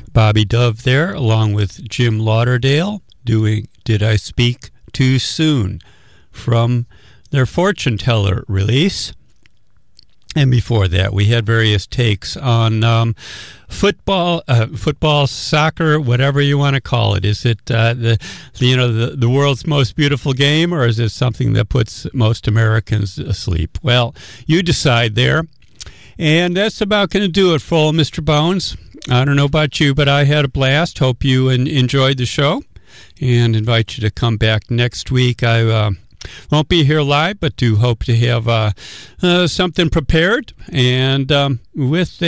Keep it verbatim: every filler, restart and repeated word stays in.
Bobby Dove there, along with Jim Lauderdale, doing Did I Speak Too Soon from their Fortune Teller release. And before that, we had various takes on um, football, uh, football, soccer, whatever you want to call it. Is it uh, the, the you know the, the world's most beautiful game, or is it something that puts most Americans asleep? Well, you decide there. And that's about going to do it for Mister Bones. I don't know about you, but I had a blast. Hope you en- enjoyed the show, and invite you to come back next week. I uh, won't be here live, but do hope to have uh, uh, something prepared. And um, with that,